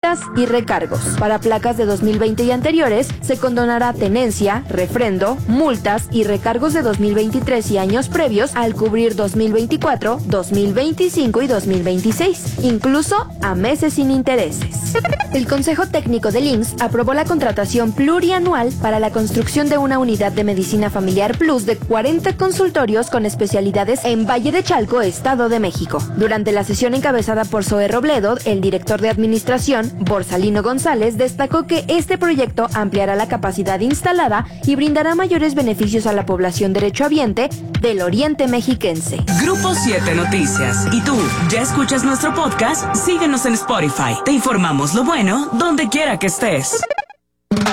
multas y recargos. Para placas de 2020 y anteriores, se condonará tenencia, refrendo, multas y recargos de 2023 y años previos al cubrir 2024, 2025 y 2026, incluso a meses sin intereses. El Consejo Técnico del IMSS aprobó la contratación plurianual para la construcción de una unidad de medicina familiar plus de 40 consultorios con especialidades en Valle de Chalco, Estado de México. Durante la sesión encabezada por Zoe Robledo, el director de administración, Borsalino González, destacó que este proyecto ampliará la capacidad instalada y brindará mayores beneficios a la población derechohabiente del oriente mexiquense. Grupo 7 Noticias. ¿Y tú, ya escuchas nuestro podcast? Síguenos en Spotify. Te informamos lo bueno donde quiera que estés.